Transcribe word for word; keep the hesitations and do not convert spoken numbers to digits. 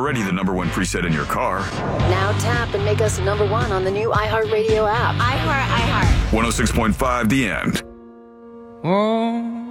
already the number one preset in your car. Now tap and make us number one on the new iHeartRadio app. iHeart, iHeart. one oh six point five The End. Oh.